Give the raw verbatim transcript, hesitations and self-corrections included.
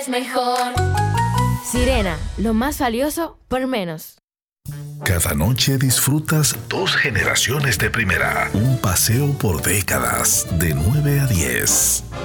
es mejor. Sirena, lo más valioso por menos. Cada noche disfrutas dos generaciones de primera. Un paseo por décadas de nueve a diez.